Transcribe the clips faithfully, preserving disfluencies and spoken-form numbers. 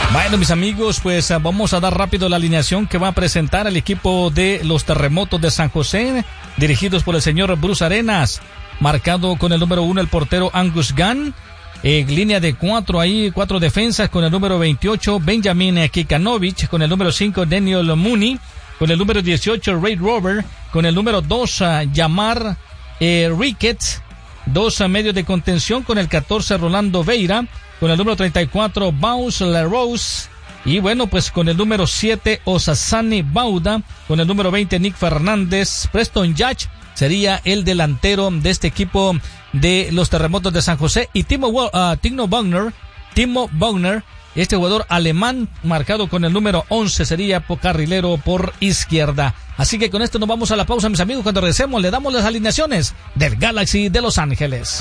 Bueno, mis amigos, pues vamos a dar rápido la alineación que va a presentar el equipo de los Terremotos de San José, dirigidos por el señor Bruce Arenas. Marcado con el número uno el portero Angus Gunn. Eh, línea de cuatro ahí, cuatro defensas con el número veintiocho Benjamin Kikanovic, con el número cinco Daniel Mooney, con el número dieciocho Ray Robert, con el número dos uh, Yamar eh, Ricketts, dos uh, medios de contención con el catorce Rolando Veira, con el número treinta y cuatro Baus LaRose, y bueno, pues con el número siete Osasani Bauda, con el número veinte Nick Fernández. Preston Judge sería el delantero de este equipo de los Terremotos de San José, y Timo, uh, Timo Wagner, Timo Wagner, este jugador alemán marcado con el número once, sería carrilero por izquierda. Así que con esto nos vamos a la pausa, mis amigos. Cuando regresemos le damos las alineaciones del Galaxy de Los Ángeles.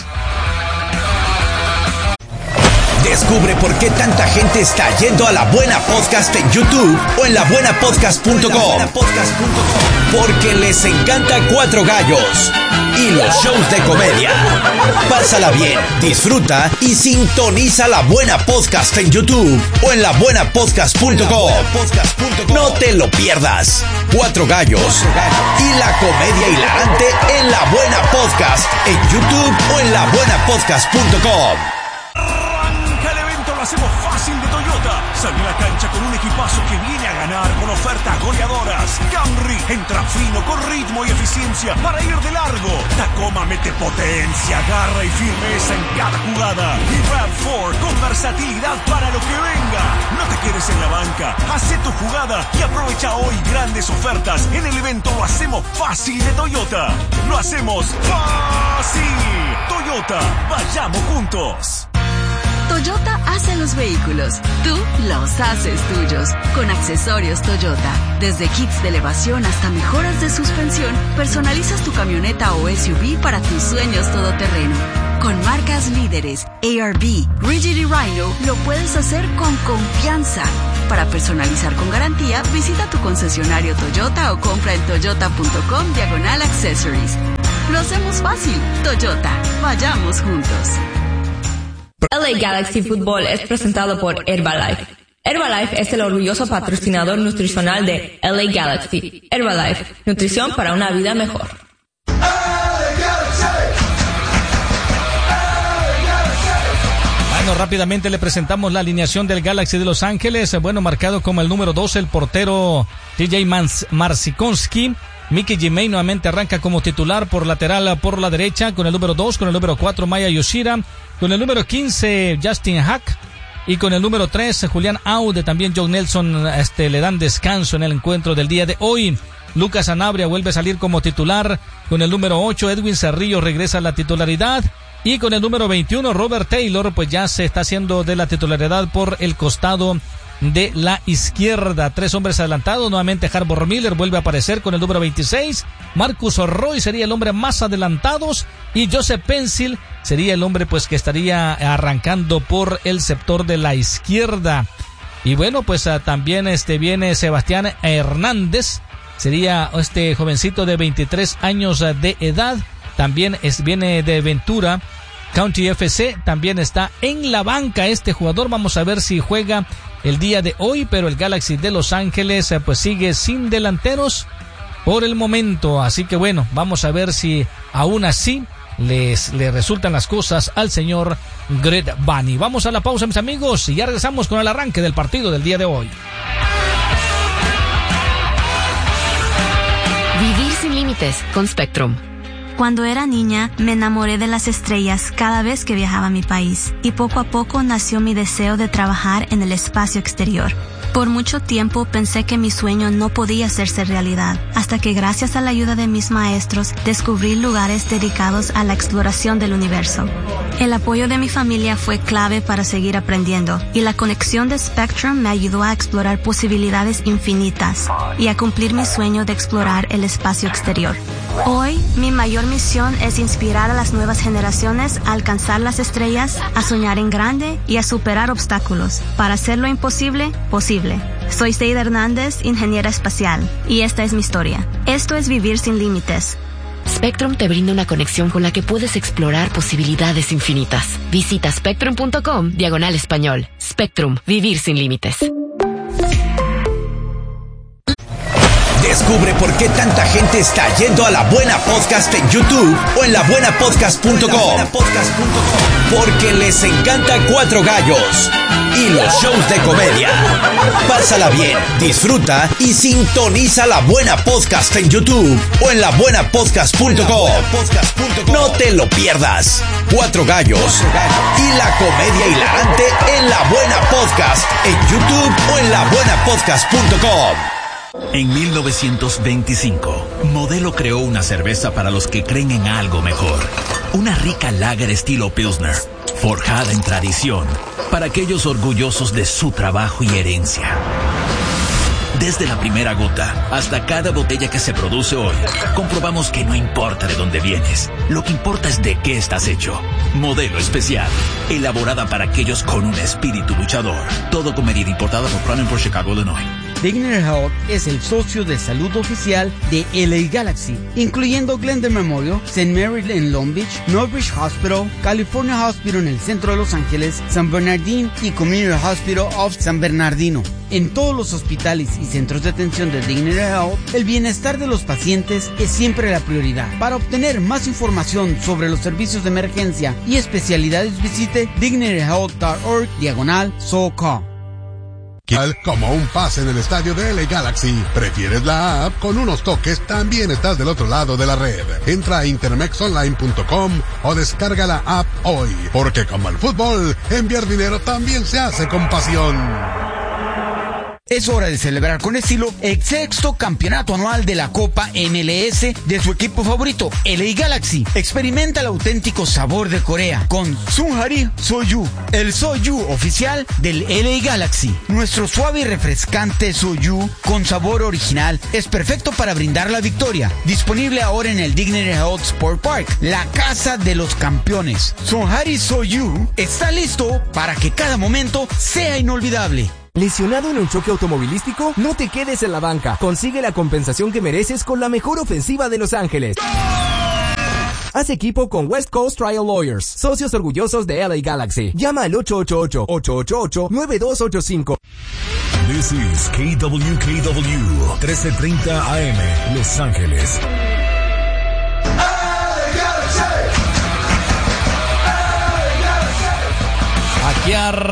Descubre por qué tanta gente está yendo a La Buena Podcast en YouTube o en la buena podcast punto com. Porque les encanta Cuatro Gallos y los shows de comedia. Pásala bien, disfruta y sintoniza La Buena Podcast en YouTube o en la buena podcast punto com. No te lo pierdas. Cuatro Gallos y la comedia hilarante en La Buena Podcast en YouTube o en la buena podcast punto com. Lo hacemos fácil de Toyota. Sale a la cancha con un equipazo que viene a ganar con ofertas goleadoras. Camry entra fino con ritmo y eficiencia para ir de largo. Tacoma mete potencia, garra y firmeza en cada jugada. Y RAV cuatro con versatilidad para lo que venga. No te quedes en la banca. Hacé tu jugada y aprovecha hoy grandes ofertas en el evento Lo Hacemos Fácil de Toyota. Lo hacemos fácil. Toyota, vayamos juntos. Toyota hace los vehículos, tú los haces tuyos. Con accesorios Toyota, desde kits de elevación hasta mejoras de suspensión, personalizas tu camioneta o S U V para tus sueños todoterreno. Con marcas líderes, A R B, Rigid y Rhino, lo puedes hacer con confianza. Para personalizar con garantía, visita tu concesionario Toyota o compra en toyota punto com diagonal accessories. Lo hacemos fácil. Toyota, vayamos juntos. L A Galaxy Football es presentado por Herbalife. Herbalife es el orgulloso patrocinador nutricional de L A Galaxy. Herbalife, nutrición para una vida mejor. Bueno, rápidamente le presentamos la alineación del Galaxy de Los Ángeles. Bueno, marcado como el número dos el portero T J Marcinkowski. Mickey Jimei nuevamente arranca como titular por lateral por la derecha con el número dos, con el número cuatro Maya Yoshida, con el número quince Justin Hack y con el número tres Julián Aude. También John Nelson este, le dan descanso en el encuentro del día de hoy. Lucas Sanabria vuelve a salir como titular con el número ocho. Edwin Cerrillo regresa a la titularidad y con el número veintiuno Robert Taylor pues ya se está haciendo de la titularidad por el costado de la izquierda. Tres hombres adelantados, nuevamente Harbour Miller vuelve a aparecer con el número veintiséis, Marcus Roy sería el hombre más adelantados y Joseph Pencil sería el hombre pues que estaría arrancando por el sector de la izquierda. Y bueno, pues uh, también este viene Sebastián Hernández, sería este jovencito de veintitrés años uh, de edad, también es, viene de Ventura County F C, también está en la banca este jugador. Vamos a ver si juega el día de hoy, pero el Galaxy de Los Ángeles pues sigue sin delanteros por el momento, así que bueno, vamos a ver si aún así les, le resultan las cosas al señor Greg Vanney. Vamos a la pausa, mis amigos, y ya regresamos con el arranque del partido del día de hoy. Vivir sin límites con Spectrum. Cuando era niña, me enamoré de las estrellas cada vez que viajaba a mi país, y poco a poco nació mi deseo de trabajar en el espacio exterior. Por mucho tiempo pensé que mi sueño no podía hacerse realidad, hasta que gracias a la ayuda de mis maestros descubrí lugares dedicados a la exploración del universo. El apoyo de mi familia fue clave para seguir aprendiendo, y la conexión de Spectrum me ayudó a explorar posibilidades infinitas y a cumplir mi sueño de explorar el espacio exterior. Hoy, mi mayor misión es inspirar a las nuevas generaciones a alcanzar las estrellas, a soñar en grande y a superar obstáculos para hacer lo imposible posible. Soy Seida Hernández, ingeniera espacial, y esta es mi historia. Esto es Vivir sin Límites. Spectrum te brinda una conexión con la que puedes explorar posibilidades infinitas. Visita spectrum punto com diagonal español. Spectrum, vivir sin límites. Descubre por qué tanta gente está yendo a La Buena Podcast en YouTube o en la buena podcast punto com. Porque les encanta Cuatro Gallos y los shows de comedia. Pásala bien, disfruta y sintoniza La Buena Podcast en YouTube o en la buena podcast punto com. No te lo pierdas. Cuatro Gallos y la comedia hilarante en La Buena Podcast en YouTube o en la buena podcast punto com. En mil novecientos veinticinco, Modelo creó una cerveza para los que creen en algo mejor. Una rica lager estilo Pilsner, forjada en tradición, para aquellos orgullosos de su trabajo y herencia. Desde la primera gota hasta cada botella que se produce hoy, comprobamos que no importa de dónde vienes, lo que importa es de qué estás hecho. Modelo Especial, elaborada para aquellos con un espíritu luchador. Todo con medida, importada por Crown por Chicago, Illinois. Dignity Health es el socio de salud oficial de L A Galaxy, incluyendo Glendale Memorial, Saint Mary en Long Beach, Northbridge Hospital, California Hospital en el centro de Los Ángeles, San Bernardino y Community Hospital of San Bernardino. En todos los hospitales y centros de atención de Dignity Health, el bienestar de los pacientes es siempre la prioridad. Para obtener más información sobre los servicios de emergencia y especialidades, visite dignity health punto org diagonal SoCal. Como un pase en el estadio de L A Galaxy. ¿Prefieres la app? Con unos toques también estás del otro lado de la red. Entra a intermex online punto com o descarga la app hoy. Porque como el fútbol, enviar dinero también se hace con pasión. Es hora de celebrar con estilo el sexto campeonato anual de la Copa M L S de su equipo favorito, L A Galaxy. Experimenta el auténtico sabor de Corea con Sunhari Soju, el Soju oficial del L A Galaxy. Nuestro suave y refrescante Soju con sabor original es perfecto para brindar la victoria. Disponible ahora en el Dignity Health Sport Park, la casa de los campeones. Sunhari Soju está listo para que cada momento sea inolvidable. ¿Lesionado en un choque automovilístico? No te quedes en la banca. Consigue la compensación que mereces con la mejor ofensiva de Los Ángeles. Haz equipo con West Coast Trial Lawyers, socios orgullosos de L A Galaxy. Llama al ocho ocho ocho, ocho ocho ocho, nueve dos ocho cinco. This is K W K W, trece treinta A M, Los Ángeles. Aquí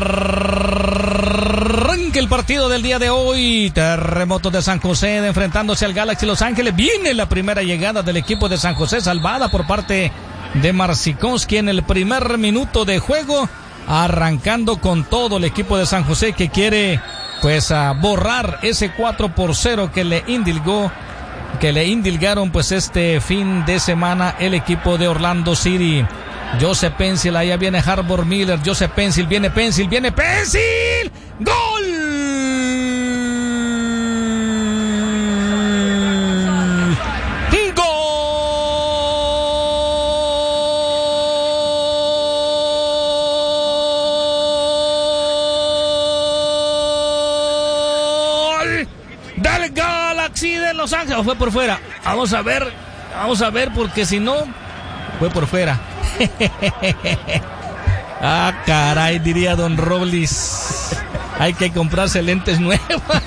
arranca el partido del día de hoy. Terremotos de San José enfrentándose al Galaxy Los Ángeles. Viene la primera llegada del equipo de San José, salvada por parte de Marcinkowski en el primer minuto de juego, arrancando con todo el equipo de San José, que quiere pues a borrar ese cuatro por cero que le indilgó que le indilgaron pues este fin de semana el equipo de Orlando City. Joseph Pencil, allá viene Harbor Miller, Joseph Pencil, viene Pencil, viene Pencil, ¡gol! ¡Gol! ¡Del Galaxy de Los Ángeles! Fue por fuera, vamos a ver, vamos a ver, porque si no, fue por fuera. Ah, caray, diría Don Robles. Hay que comprarse lentes nuevos.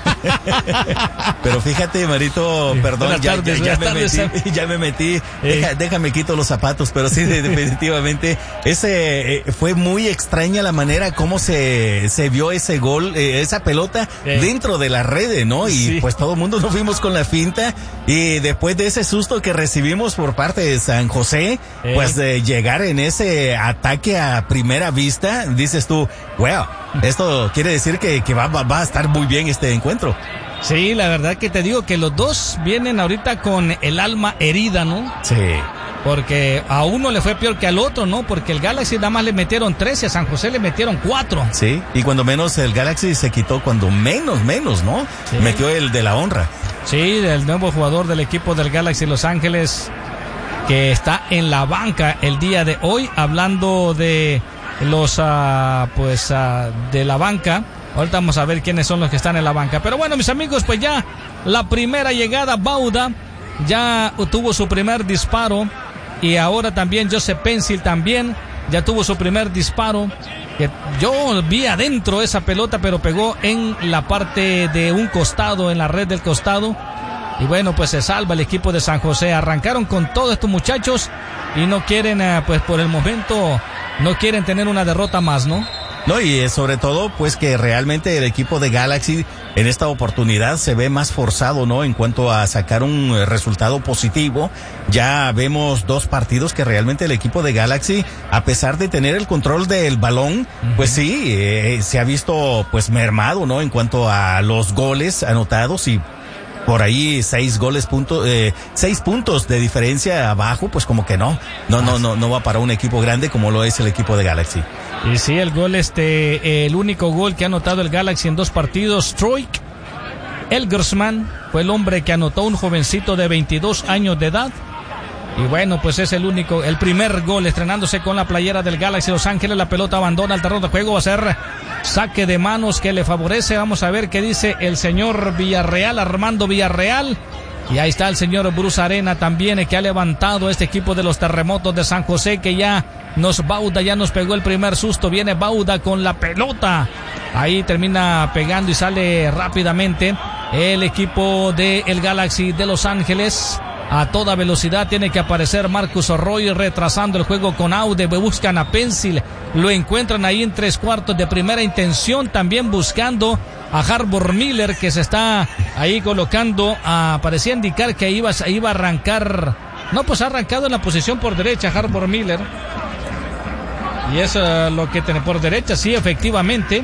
Pero fíjate, Marito, perdón, ya, tardes, ya, ya, me tardes, metí, ya me metí, eh. Deja, déjame quito los zapatos, pero sí, definitivamente, ese eh, fue muy extraña la manera como se, se vio ese gol, eh, esa pelota eh. dentro de la red, ¿no? Y sí, pues todo el mundo nos fuimos con la finta, y después de ese susto que recibimos por parte de San José, eh. pues de llegar en ese ataque a primera vista, dices tú, wow, esto quiere decir que, que va, va, va a estar muy bien este encuentro. Sí, la verdad que te digo que los dos vienen ahorita con el alma herida, ¿no? Sí. Porque a uno le fue peor que al otro, ¿no? Porque el Galaxy nada más le metieron tres y a San José le metieron cuatro. Sí, y cuando menos el Galaxy se quitó, cuando menos, menos, ¿no? Sí. Metió el de la honra. Sí, del nuevo jugador del equipo del Galaxy Los Ángeles, que está en la banca el día de hoy, hablando de los, uh, pues, uh, de la banca. Ahorita vamos a ver quiénes son los que están en la banca. Pero bueno, mis amigos, pues ya la primera llegada, Bauda, ya tuvo su primer disparo. Y ahora también Joseph Pencil también ya tuvo su primer disparo. Que yo vi adentro esa pelota, pero pegó en la parte de un costado, en la red del costado. Y bueno, pues se salva el equipo de San José. Arrancaron con todos estos muchachos y no quieren, pues por el momento, no quieren tener una derrota más, ¿no? No, y sobre todo, pues que realmente el equipo de Galaxy en esta oportunidad se ve más forzado, ¿no? En cuanto a sacar un resultado positivo. Ya vemos dos partidos que realmente el equipo de Galaxy, a pesar de tener el control del balón, uh-huh. pues sí, eh, se ha visto pues mermado, ¿no? En cuanto a los goles anotados y por ahí seis goles punto, eh, seis puntos de diferencia abajo, pues como que no, no, no, no, no va para un equipo grande como lo es el equipo de Galaxy. Y sí, el gol este, el único gol que ha anotado el Galaxy en dos partidos, Troy Elgersman fue el hombre que anotó, un jovencito de veintidós años de edad. Y bueno, pues es el único, el primer gol estrenándose con la playera del Galaxy Los Ángeles. La pelota abandona el terreno de juego, va a ser saque de manos que le favorece. Vamos a ver qué dice el señor Villarreal, Armando Villarreal. Y ahí está el señor Bruce Arena también, que ha levantado este equipo de los Terremotos de San José, que ya nos Bauda, ya nos pegó el primer susto. Viene Bauda con la pelota. Ahí termina pegando y sale rápidamente el equipo del Galaxy de Los Ángeles. A toda velocidad tiene que aparecer Marcus Arroyo retrasando el juego con Aude. Buscan a Pencil, lo encuentran ahí en tres cuartos de primera intención, también buscando a Harbor Miller, que se está ahí colocando, a, parecía indicar que iba, iba a arrancar, no, pues ha arrancado en la posición por derecha Harbor Miller, y es uh, lo que tiene por derecha, sí, efectivamente.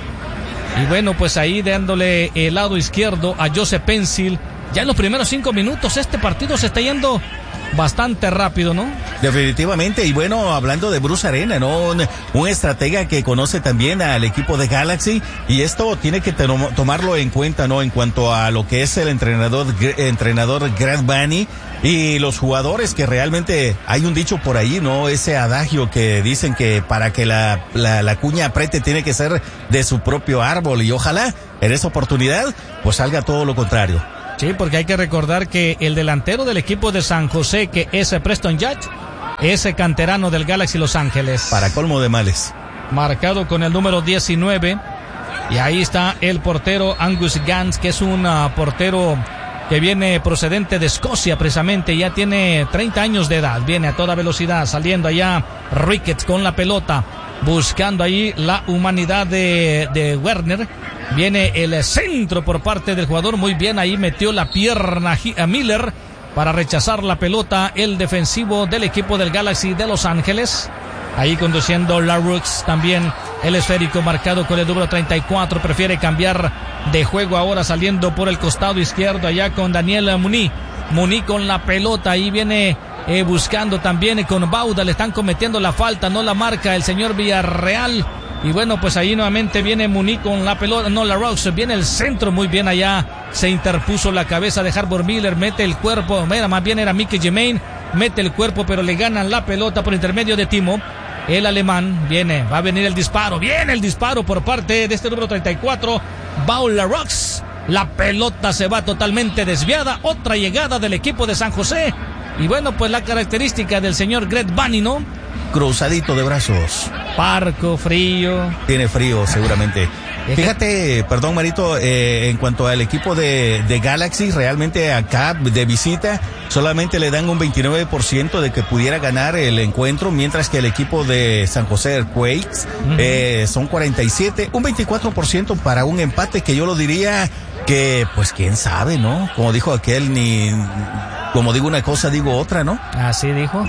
Y bueno, pues ahí dándole el lado izquierdo a Joseph Pencil. Ya en los primeros cinco minutos este partido se está yendo bastante rápido, ¿no? Definitivamente. Y bueno, hablando de Bruce Arena, ¿no? Un, un estratega que conoce también al equipo de Galaxy, y esto tiene que to- tomarlo en cuenta, ¿no? En cuanto a lo que es el entrenador, entrenador Greg Vanney y los jugadores, que realmente hay un dicho por ahí, ¿no? Ese adagio que dicen que para que la, la, la cuña apriete tiene que ser de su propio árbol, y ojalá en esta oportunidad pues salga todo lo contrario. Sí, porque hay que recordar que el delantero del equipo de San José, que es Preston Judge, es canterano del Galaxy Los Ángeles. Para colmo de males. Marcado con el número diecinueve. Y ahí está el portero Angus Gans, que es un uh, portero que viene procedente de Escocia precisamente. Ya tiene treinta años de edad. Viene a toda velocidad, saliendo allá Ricketts con la pelota, buscando ahí la humanidad de, de Werner. Viene el centro por parte del jugador, muy bien, ahí metió la pierna a Miller para rechazar la pelota, el defensivo del equipo del Galaxy de Los Ángeles. Ahí conduciendo Larux, también el esférico marcado con el número treinta y cuatro, prefiere cambiar de juego ahora saliendo por el costado izquierdo allá con Daniel Muní. Muní con la pelota, ahí viene eh, buscando también con Bauda, le están cometiendo la falta, no la marca el señor Villarreal. Y bueno, pues ahí nuevamente viene Muní con la pelota, no, la Rox, viene el centro, muy bien allá, se interpuso la cabeza de Harbor Miller, mete el cuerpo, mira, más bien era Mickey Germain, mete el cuerpo, pero le ganan la pelota por intermedio de Timo, el alemán, viene, va a venir el disparo, viene el disparo por parte de este número treinta y cuatro, Paul Larrox, la pelota se va totalmente desviada, otra llegada del equipo de San José, y bueno, pues la característica del señor Greg Vanney, ¿no? Cruzadito de brazos. Parco, frío. Tiene frío, seguramente. Fíjate, perdón, Marito, eh, en cuanto al equipo de, de Galaxy, realmente acá de visita solamente le dan un veintinueve por ciento de que pudiera ganar el encuentro, mientras que el equipo de San José Earthquakes uh-huh. eh, son cuarenta y siete, un veinticuatro por ciento para un empate que yo lo diría que, pues quién sabe, ¿no? Como dijo aquel, ni... Como digo una cosa, digo otra, ¿no? Así dijo.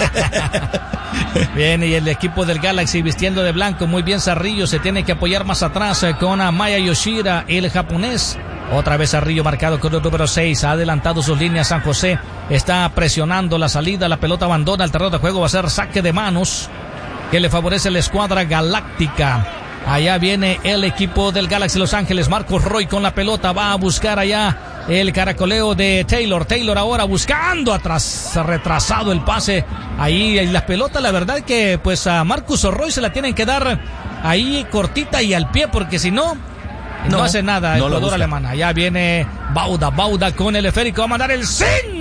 Bien, y el equipo del Galaxy vistiendo de blanco, muy bien Zarrillo, se tiene que apoyar más atrás con Amaya Yoshida, el japonés. Otra vez Zarrillo marcado con el número seis, ha adelantado sus líneas San José, está presionando la salida, la pelota abandona el terreno de juego, va a ser saque de manos que le favorece la escuadra galáctica. Allá viene el equipo del Galaxy Los Ángeles, Marcos Roy con la pelota, va a buscar allá el caracoleo de Taylor, Taylor ahora buscando atrás, retrasado el pase, ahí y la pelota, la verdad que pues a Marcus Roy se la tienen que dar ahí cortita y al pie, porque si no, no, no hace nada el no jugador alemán. Allá viene Bauda, Bauda con el esférico, va a mandar el centro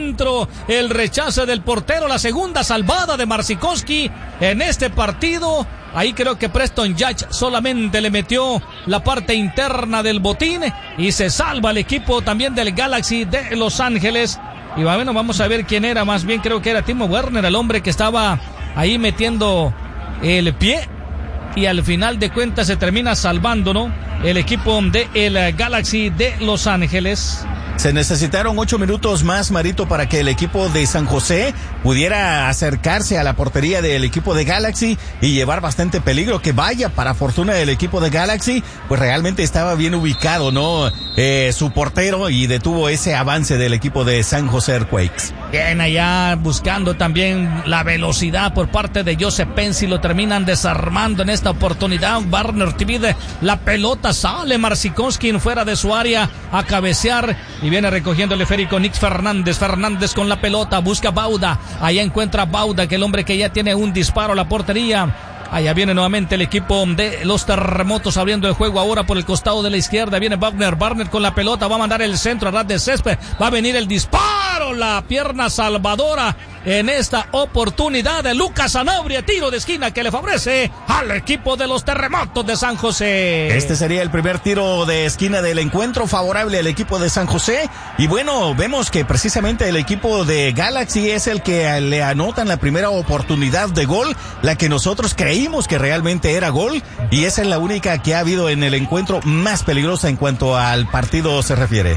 centro, el rechazo del portero, la segunda salvada de Marcinkowski en este partido. Ahí creo que Preston Judge solamente le metió la parte interna del botín y se salva el equipo también del Galaxy de Los Ángeles. Y bueno, vamos a ver quién era, más bien creo que era Timo Werner, el hombre que estaba ahí metiendo el pie y al final de cuentas se termina salvando, ¿no? El equipo de el Galaxy de Los Ángeles. Se necesitaron ocho minutos más, Marito, para que el equipo de San José pudiera acercarse a la portería del equipo de Galaxy y llevar bastante peligro. Que vaya, para fortuna del equipo de Galaxy, pues realmente estaba bien ubicado, ¿no? Eh, su portero y detuvo ese avance del equipo de San José Earthquakes. Bien, allá buscando también la velocidad por parte de Joseph Pensi, lo terminan desarmando en esta oportunidad. Warner divide la pelota, sale Marcinkowski fuera de su área a cabecear y viene recogiendo el esférico Nick Fernández. Fernández con la pelota, busca Bauda, allá encuentra Bauda, que el hombre que ya tiene un disparo a la portería. Allá viene nuevamente el equipo de los Terremotos abriendo el juego ahora por el costado de la izquierda. Viene Wagner, Barnett con la pelota, va a mandar el centro a ras de césped, va a venir el disparo, la pierna salvadora en esta oportunidad de Lucas Sanabria, tiro de esquina que le favorece al equipo de los Terremotos de San José. Este sería el primer tiro de esquina del encuentro, favorable al equipo de San José. Y bueno, vemos que precisamente el equipo de Galaxy es el que le anotan la primera oportunidad de gol, la que nosotros creímos que realmente era gol, y esa es la única que ha habido en el encuentro más peligrosa en cuanto al partido se refiere.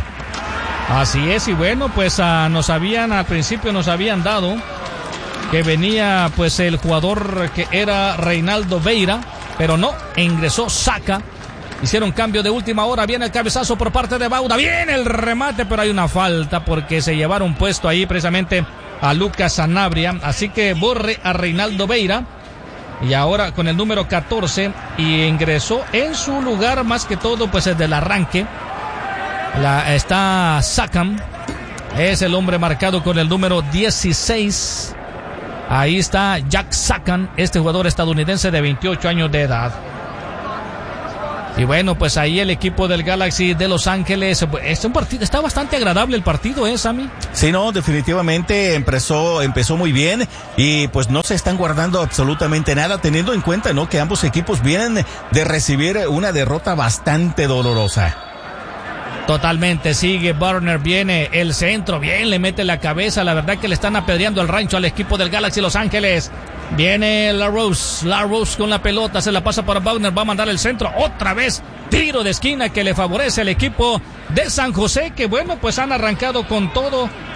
Así es, y bueno, pues uh, nos habían, al principio nos habían dado que venía pues el jugador que era Reinaldo Veira, pero no, ingresó Saka. Hicieron cambio de última hora, viene el cabezazo por parte de Bauda, viene el remate, pero hay una falta porque se llevaron puesto ahí precisamente a Lucas Sanabria, así que borre a Reinaldo Veira. Y ahora con el número catorce, y ingresó en su lugar más que todo pues desde el arranque. La, está Sakam, es el hombre marcado con el número dieciséis. Ahí está Jack Sakam, este jugador estadounidense de veintiocho años de edad. Y bueno, pues ahí el equipo del Galaxy de Los Ángeles, es un partido, está bastante agradable el partido, ¿eh, Sammy? Sí, no, definitivamente empezó, empezó muy bien y pues no se están guardando absolutamente nada, teniendo en cuenta, ¿no?, que ambos equipos vienen de recibir una derrota bastante dolorosa. Totalmente, sigue Warner, viene el centro, bien, le mete la cabeza, la verdad que le están apedreando el rancho al equipo del Galaxy Los Ángeles. Viene LaRose, LaRose con la pelota, se la pasa para Wagner, va a mandar el centro, otra vez, tiro de esquina que le favorece al equipo de San José, que bueno, pues han arrancado con todo